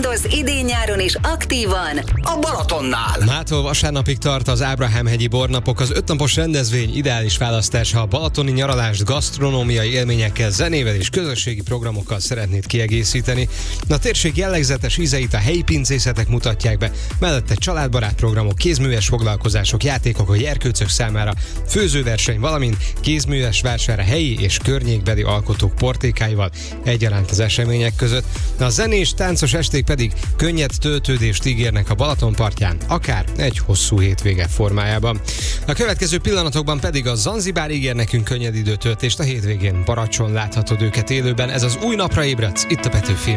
hordoz idén-nyáron is aktívan a Balatonnál. Mától vasárnapig tart az Ábrahám-hegyi bornapok, az 5 napos rendezvény ideális választás, ha a balatoni nyaralást gasztronómiai élményekkel, zenével és közösségi programokkal szeretnéd kiegészíteni. A térség jellegzetes ízeit a helyi pincészetek mutatják be, mellette családbarát programok, kézműves foglalkozások, játékok a gyerkőcök számára, főzőverseny, valamint kézműves vásár a helyi és környékbeli alkotók portékáival egyaránt az események között. A zenés, táncos esték pedig könnyed töltődést ígérnek a Balaton partján, akár egy hosszú hétvége formájában. A következő pillanatokban pedig a Zanzibár ígér nekünk könnyed időtöltést, a hétvégén Baracson láthatod őket élőben. Ez az Új napra ébredsz, itt a Petőfin.